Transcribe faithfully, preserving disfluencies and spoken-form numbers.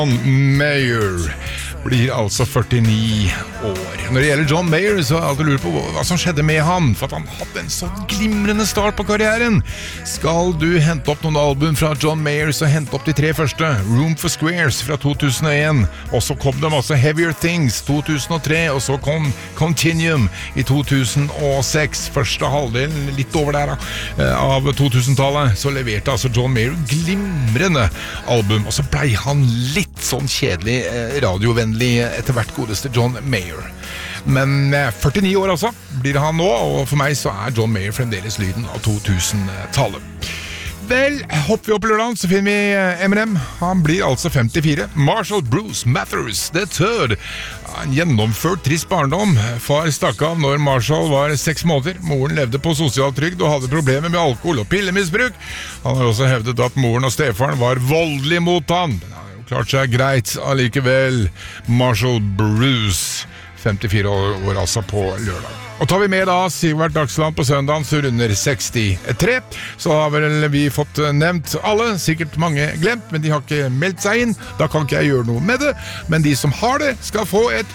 John Mayer blir altså førtini år. Når det gjelder John Mayer, så har jeg alltid lurt på hva som skjedde med han, for at han hadde en så glimrende start på karrieren. Skal du hente opp noen album fra John Mayer, så hente opp de tre første. Room for Squares fra to tusen og en, og så kom det masse Heavier Things to tusen og tre, og så kom Continuum i to tusen og seks. Første halvdelen, litt over der da, av to tusen-tallet, så leverte altså John Mayer glimrende album, og så ble han litt sånn kjedelig radiovennlig etter hvert godeste John Mayer. Men førtini år altså blir han nå, og for meg så er John Mayer fremdeles lyden av to tusen-tallet. Vel, hopper vi opp i lørdagen, så finner vi Eminem. Han blir altså femtifire. Marshall Bruce Mathers the third. En gjennomført trist barndom. Far stakk av når Marshall var seks måneder. Moren levde på sosialtrygd og hadde problemer med alkohol og pillemisbruk. Han har også hevdet at moren og stefaren var voldelig mot han. Men han har jo klart seg greit allikevel. Marshall Bruce, femtifire år altså på lørdag. Og tar vi med da Sigvart Dagsland på søndagen, så runder sekstitre. Så har vel vi fått nevnt alle, sikkert mange glemt, men de har ikke meldt seg inn. Da kan ikke jeg gjøre noe med det. Men de som har det, skal få et